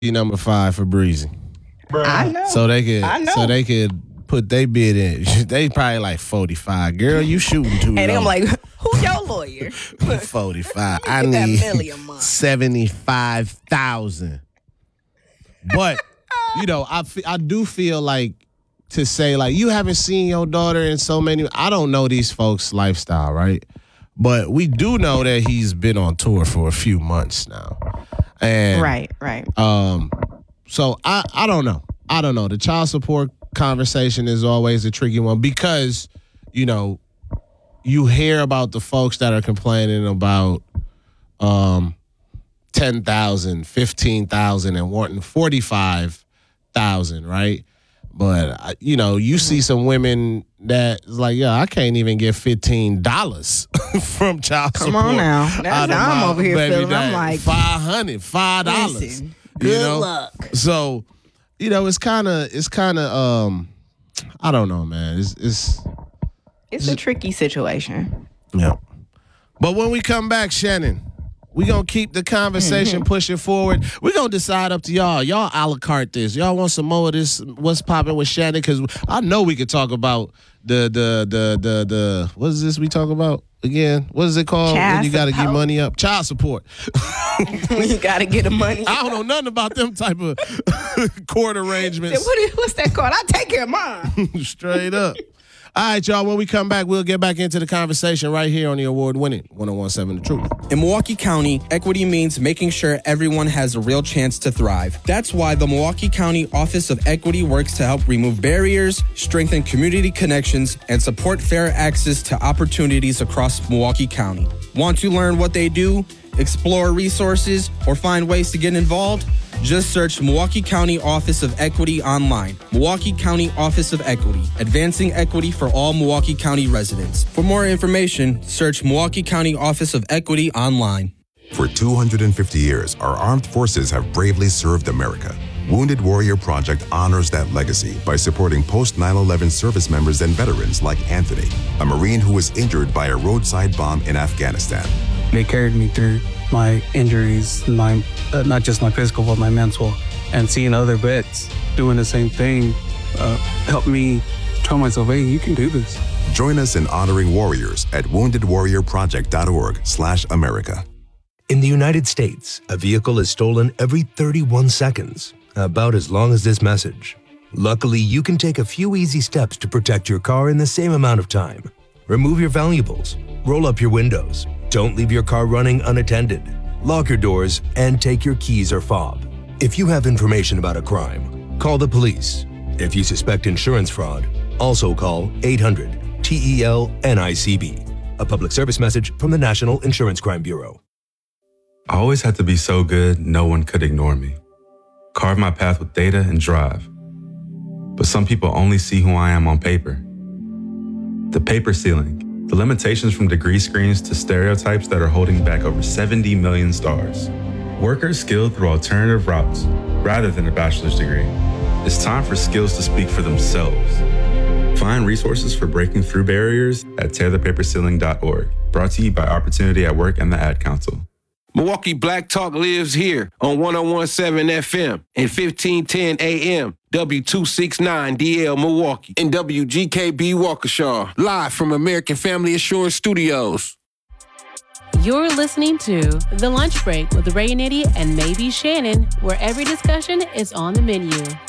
number 5 for Breezy. I know. So they could put their bid in. They probably like 45. Girl, you shooting too low. And I'm like, who your lawyer? 45. I Get that need $1 million a month. 75,000. But I do feel like to say like you haven't seen your daughter in so many. I don't know these folks' lifestyle, right? But we do know that he's been on tour for a few months now. And Right. So I don't know. The child support conversation is always a tricky one because, you hear about the folks that are complaining about 10,000, 15,000 and wanting 45,000, right? But, you see some women that's like, I can't even get $15 from child support. Come on now. That's how I'm over here feeling. I'm like, $500. Listen, good luck. So, it's kind of I don't know, man. It's a tricky situation. Yeah. But when we come back, Shannon, we going to keep the conversation pushing forward. We're going to decide up to y'all. Y'all a la carte this. Y'all want some more of this, what's popping with Shannon? Because I know we could talk about the what is this we talk about again? What is it called when you got to get money up? Child support. When you got to get the money I don't know nothing about them type of court arrangements. What's that called? I take care of mine. Straight up. All right, y'all. When we come back, we'll get back into the conversation right here on the award-winning 101.7 The Truth. In Milwaukee County, equity means making sure everyone has a real chance to thrive. That's why the Milwaukee County Office of Equity works to help remove barriers, strengthen community connections, and support fair access to opportunities across Milwaukee County. Want to learn what they do, explore resources, or find ways to get involved? Just search Milwaukee County Office of Equity online. Milwaukee County Office of Equity, advancing equity for all Milwaukee County residents. For more information, search Milwaukee County Office of Equity online. For 250 years, our armed forces have bravely served America. Wounded Warrior Project honors that legacy by supporting post-9/11 service members and veterans like Anthony, a Marine who was injured by a roadside bomb in Afghanistan. They carried me through my injuries, not just my physical, but my mental. And seeing other vets doing the same thing helped me tell myself, hey, you can do this. Join us in honoring warriors at woundedwarriorproject.org/America. In the United States, a vehicle is stolen every 31 seconds, about as long as this message. Luckily, you can take a few easy steps to protect your car in the same amount of time. Remove your valuables, roll up your windows, don't leave your car running unattended, lock your doors, and take your keys or fob. If you have information about a crime, call the police. If you suspect insurance fraud, also call 800-TEL-NICB. A public service message from the National Insurance Crime Bureau. I always had to be so good, no one could ignore me. Carve my path with data and drive. But some people only see who I am on paper. The paper ceiling. The limitations from degree screens to stereotypes that are holding back over 70 million stars. Workers skilled through alternative routes rather than a bachelor's degree. It's time for skills to speak for themselves. Find resources for breaking through barriers at tearthepaperceiling.org. Brought to you by Opportunity at Work and the Ad Council. Milwaukee Black Talk lives here on 101.7 FM and 1510 AM, W269DL Milwaukee, and WGKB Waukesha, live from American Family Assurance Studios. You're listening to The Lunch Break with Ray Nitty and maybe Shannon, where every discussion is on the menu.